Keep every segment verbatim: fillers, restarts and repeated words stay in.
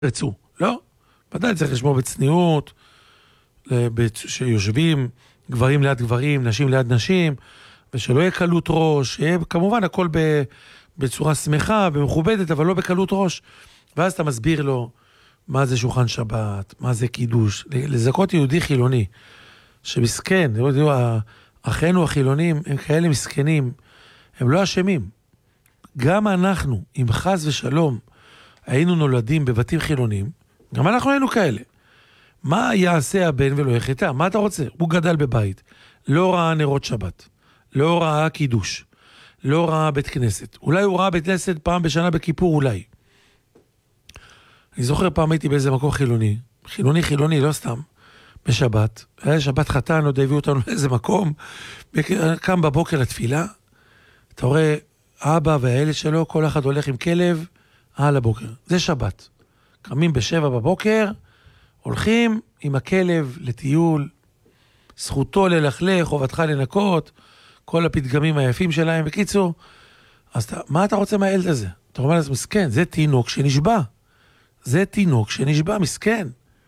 רצו, לא? ודאי צריך לשמור בצניעות, שיושבים גברים ליד גברים, נשים ליד נשים, ושלא יהיה קלות ראש, יהיה כמובן הכל בצורה שמחה ומכובדת, אבל לא בקלות ראש. ואז אתה מסביר לו מה זה שולחן שבת, מה זה קידוש, לזכות יהודי חילוני, שמסכן, אחינו החילונים הם כאלה מסכנים, הם לא אשמים. גם אנחנו, אם חס ושלום, היינו נולדים בבתים חילונים, גם אנחנו היינו כאלה. מה יעשה הבן ולא יחטא? מה אתה רוצה? הוא גדל בבית, לא ראה נרות שבת, לא ראה קידוש, לא ראה בית כנסת. אולי הוא ראה בית כנסת פעם בשנה בכיפור, אולי. אני זוכר פעם הייתי באיזה מקום חילוני, חילוני חילוני, לא סתם, בשבת, היה שבת חתן, עוד הביאו אותנו לאיזה מקום, קם בבוקר לתפילה, אתה רואה, אבא והילד שלו, כל אחד הולך עם כלב, על הבוקר. זה שבת. קמים בשבע בבוקר, הולכים עם הכלב לטיול, זכותו ללכלך, חובתך לנקות, כל הפתגמים היפים שלהם. בקיצור, אז אתה, מה אתה רוצה מהילד הזה? אתה אומר לזה, מסכן, זה תינוק שנשבע. זה תינוק שנשבע, מסכן.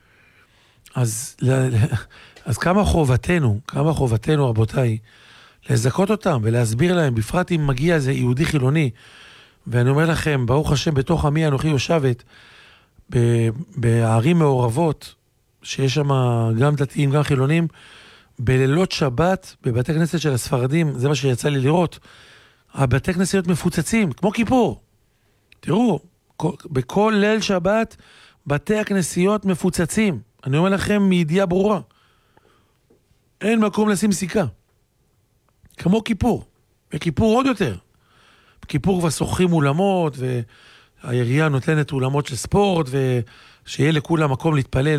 אז, אז כמה חובתנו, כמה חובתנו, רבותיי, לזכות אותם ולהסביר להם, בפרט אם מגיע איזה יהודי חילוני, ואני אומר לכם, ברוך השם, בתוך עמי אנוכי יושבת, בערים מעורבות, שיש שם גם דתיים, גם חילונים, בלילות שבת, בבתי כנסת של הספרדים, זה מה שיצא לי לראות, הבתי כנסיות מפוצצים, כמו כיפור. תראו, בכל ליל שבת, בתי הכנסיות מפוצצים. אני אומר לכם מידיעה ברורה. אין מקום לשים סיכה. כמו כיפור. וכיפור עוד יותר. בכיפור כבר שוכרים אולמות, והעירייה נותנת אולמות של ספורט, ושיהיה לכולם מקום להתפלל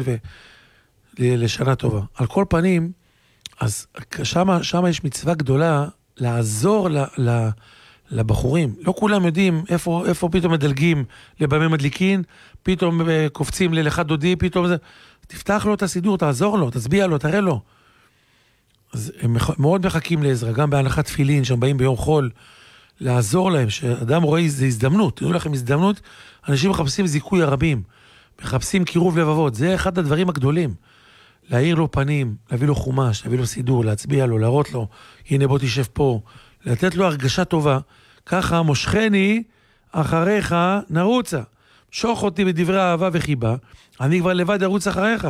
ולשנה טובה. על כל פנים, אז שמה, שמה יש מצווה גדולה לעזור ל, ל, לבחורים. לא כולם יודעים איפה, איפה פתאום מדלגים לבמה מדליקין, פתאום קופצים ללכת דודי, פתאום זה. תפתח לו את הסידור, תעזור לו, תצביע לו, תראה לו. אז הם מאוד מחכים לעזרה, גם בהנחת תפילין, שהם באים ביום חול, לעזור להם, שאדם רואה איזו הזדמנות, תראו לכם הזדמנות, אנשים מחפשים זיכוי הרבים, מחפשים קירוב לבבות, זה אחד הדברים הגדולים, להאיר לו פנים, להביא לו חומש, להביא לו סידור, להצביע לו, להראות לו, הנה בוא תשב פה, לתת לו הרגשה טובה, ככה מושכני אחריך נרוצה, שוך אותי בדברי אהבה וחיבה, אני כבר לבד ארוץ אחריך,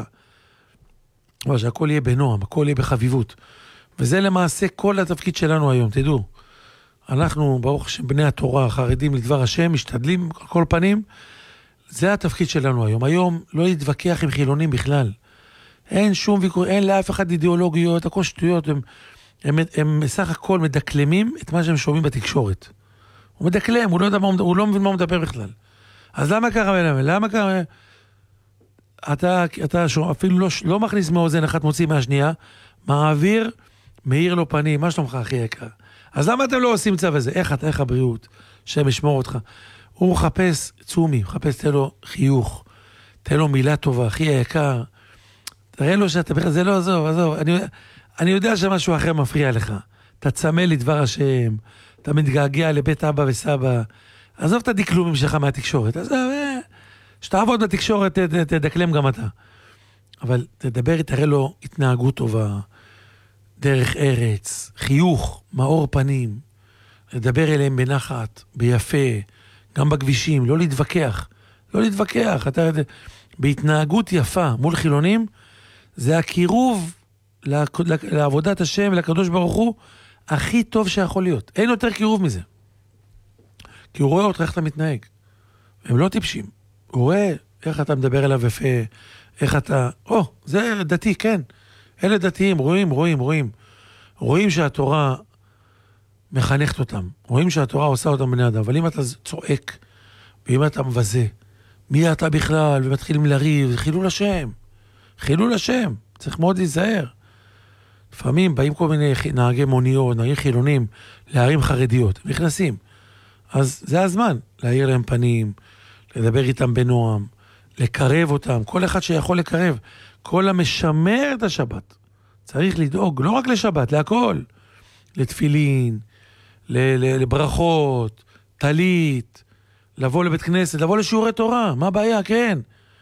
אבל שהכל יהיה בנועם, הכל יהיה בחביבות, וזה למעשה כל התפקיד שלנו היום, תדעו, אנחנו, ברוך השם, בני התורה, החרדים לדבר השם, משתדלים על כל פנים, זה התפקיד שלנו היום. היום לא להתווכח עם חילונים בכלל. אין שום ויכוח, אין לאף אחד אידיאולוגיות, הכל שטויות, הם, הם, הם, הם בסך הכל מדקלמים את מה שהם שומעים בתקשורת. הוא מדקלם, הוא לא יודע מה, הוא לא מבין מה הוא מדבר בכלל. אז למה ככה, למה ככה? אתה, אתה אפילו לא, לא מכניס מאוזן אחת, מוציא מהשנייה, מעביר, מאיר לו פנים, מה שלומך הכי יקר? אז למה אתם לא עושים צו הזה? איך אתה, איך הבריאות? שם ישמור אותך. הוא מחפש צומי, מחפש, תן לו חיוך, תן לו מילה טובה, הכי היקר. תראה לו שאתה בכלל, זה לא, עזוב, עזוב. אני, אני יודע שמשהו אחר מפריע לך. אתה צמא לדבר השם, אתה מתגעגע לבית אבא וסבא. עזוב את הדקלומים שלך מהתקשורת. עזוב, אה, שתעבוד בתקשורת, ת, ת, תדקלם גם אתה. אבל תדבר, תראה לו התנהגות טובה, דרך ארץ, חיוך, מאור פנים, לדבר אליהם בנחת, ביפה, גם בכבישים, לא להתווכח, לא להתווכח, אתה, בהתנהגות יפה מול חילונים, זה הקירוב לעבודת השם ולקדוש ברוך הוא, הכי טוב שיכול להיות. אין יותר קירוב מזה. כי הוא רואה אותך איך אתה מתנהג. הם לא טיפשים. הוא רואה איך אתה מדבר אליו יפה, איך אתה, או, זה דתי, כן. אלה דתיים, רואים, רואים, רואים. רואים שהתורה מחנכת אותם. רואים שהתורה עושה אותם בני אדם. אבל אם אתה צועק, ואם אתה מבזה, מי אתה בכלל, ומתחילים לריב, חילול השם. חילול השם. צריך מאוד להיזהר. לפעמים באים כל מיני נהגי מוניות, נהגי חילונים, לערים חרדיות. הם נכנסים. אז זה הזמן. להאיר להם פנים, לדבר איתם בנועם, לקרב אותם. כל אחד שיכול לקרב. כל המשמר את השבת. צריך לדאוג, לא רק לשבת, להכל. לתפילין, לברכות, תלית, לבוא לבית כנסת, לבוא לשיעורי תורה. מה הבעיה? כן.